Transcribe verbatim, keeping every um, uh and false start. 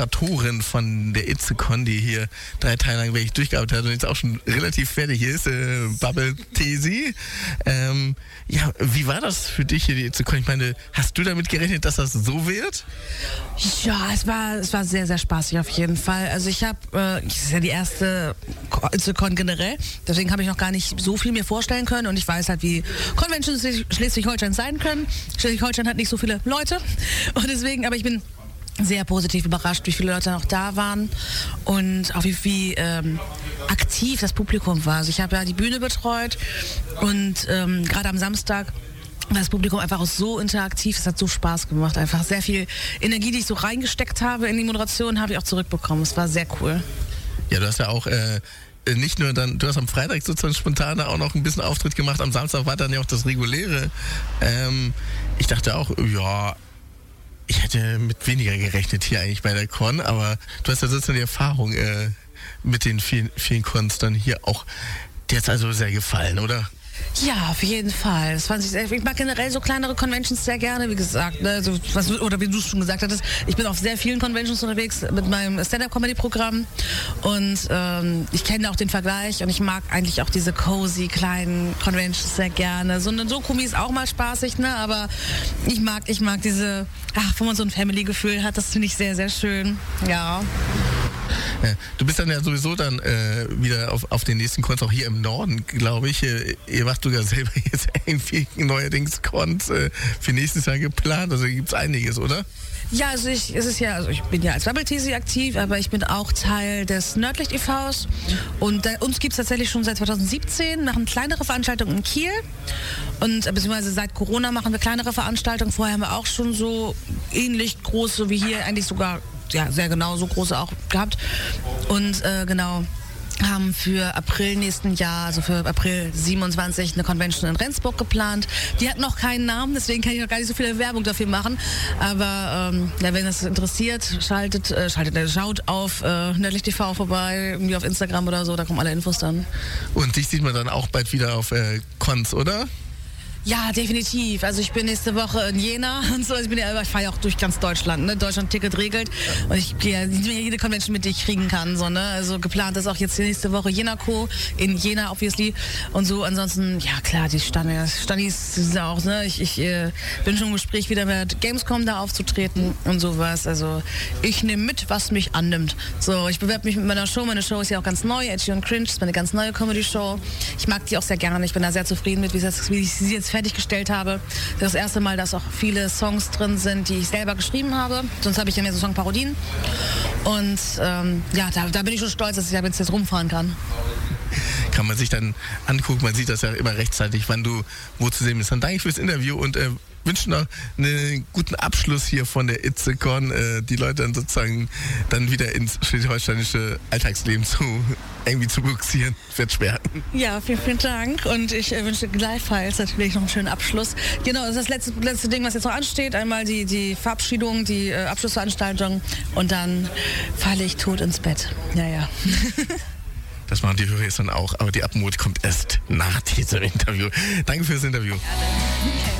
Moderatorin von der ItzeCon, die hier drei Tage lang wirklich durchgearbeitet hat und jetzt auch schon relativ fertig ist, äh, Bubble Tesi. Ähm, ja, wie war das für dich hier, die ItzeCon? Ich meine, hast du damit gerechnet, dass das so wird? Ja, es war, es war sehr, sehr spaßig auf jeden Fall. Also ich habe, äh, das ist ja die erste ItzeCon generell, deswegen habe ich noch gar nicht so viel mir vorstellen können und ich weiß halt, wie Conventions Schleswig-Holstein sein können. Schleswig-Holstein hat nicht so viele Leute und deswegen, aber ich bin sehr positiv überrascht, wie viele Leute noch da waren und auch wie, wie ähm, aktiv das Publikum war. Also ich habe ja die Bühne betreut und ähm, gerade am Samstag war das Publikum einfach auch so interaktiv, es hat so Spaß gemacht. Einfach sehr viel Energie, die ich so reingesteckt habe in die Moderation, habe ich auch zurückbekommen. Es war sehr cool. Ja, du hast ja auch äh, nicht nur dann, du hast am Freitag sozusagen spontan auch noch ein bisschen Auftritt gemacht, am Samstag war dann ja auch das Reguläre. Ähm, ich dachte auch, ja, ich hätte mit weniger gerechnet hier eigentlich bei der Con, aber du hast ja sozusagen die Erfahrung äh, mit den vielen, vielen Cons dann hier auch. Dir hat es also sehr gefallen, oder? Ja, auf jeden Fall. Das fand ich, sehr, ich mag generell so kleinere Conventions sehr gerne, wie gesagt. Ne, so, was, oder wie du es schon gesagt hattest, ich bin auf sehr vielen Conventions unterwegs mit meinem Stand-Up-Comedy-Programm und ähm, ich kenne auch den Vergleich und ich mag eigentlich auch diese cozy kleinen Conventions sehr gerne. So eine Dokumi ist auch mal spaßig, ne? Aber ich mag, ich mag diese, ach, wo man so ein Family-Gefühl hat, das finde ich sehr, sehr schön. Ja. Ja, du bist dann ja sowieso dann äh, wieder auf, auf den nächsten Cons, auch hier im Norden, glaube ich. Äh, ihr macht sogar selber jetzt irgendwie neuerdings Cons äh, für nächstes Jahr geplant. Also gibt es einiges, oder? Ja, also ich, es ist ja, also ich bin ja als Bubble Tesi aktiv, aber ich bin auch Teil des Nördlicht e Vs und da, uns gibt es tatsächlich schon seit zwanzig siebzehn, machen kleinere Veranstaltungen in Kiel und äh, beziehungsweise seit Corona machen wir kleinere Veranstaltungen. Vorher haben wir auch schon so ähnlich große wie hier, eigentlich sogar ja, sehr genau so große auch gehabt und äh, genau haben für April nächsten Jahr, also für April siebenundzwanzig, eine Convention in Rendsburg geplant. Die hat noch keinen Namen, deswegen kann ich noch gar nicht so viel Werbung dafür machen. Aber ähm, ja, wenn das interessiert, schaltet, äh, schaltet, äh, schaut auf äh, Nördlicht T V vorbei, irgendwie auf Instagram oder so, da kommen alle Infos dann. Und dich sieht man dann auch bald wieder auf äh, Cons, oder? Ja, definitiv. Also ich bin nächste Woche in Jena und so. Also ich bin ja, ich fahre ja auch durch ganz Deutschland. Ne? Deutschland-Ticket regelt. Und ich gehe ja jede Convention mit, die ich kriegen kann. So, ne? Also geplant ist auch jetzt die nächste Woche Jena-Co in Jena, obviously. Und so, ansonsten, ja klar, die Standis, Standis sind auch, ne? Ich, ich äh, bin schon im Gespräch, wieder mit Gamescom da aufzutreten und sowas. Also ich nehme mit, was mich annimmt. So, ich bewerbe mich mit meiner Show. Meine Show ist ja auch ganz neu. Edgy und Cringe ist meine ganz neue Comedy-Show. Ich mag die auch sehr gerne. Ich bin da sehr zufrieden mit, wie, das, wie ich sie jetzt fertiggestellt habe. Das erste Mal, dass auch viele Songs drin sind, die ich selber geschrieben habe. Sonst habe ich ja mehr so Songparodien. Und ähm, ja, da, da bin ich schon stolz, dass ich jetzt, jetzt rumfahren kann. Kann man sich dann angucken, man sieht das ja immer rechtzeitig, wann du wo zu sehen bist. Dann danke ich fürs Interview und äh, wünsche noch einen guten Abschluss hier von der ItzeCon, äh, die Leute dann sozusagen dann wieder ins schleswig-holsteinische Alltagsleben zu irgendwie zu buxieren. Wird schwer. Ja, vielen, vielen Dank und ich äh, wünsche gleichfalls natürlich noch einen schönen Abschluss. Genau, das ist das letzte, letzte Ding, was jetzt noch ansteht. Einmal die, die Verabschiedung, die äh, Abschlussveranstaltung und dann falle ich tot ins Bett. Ja, ja. Das machen die Hörer jetzt dann auch, aber die Abmut kommt erst nach diesem Interview. Danke fürs Interview. Okay.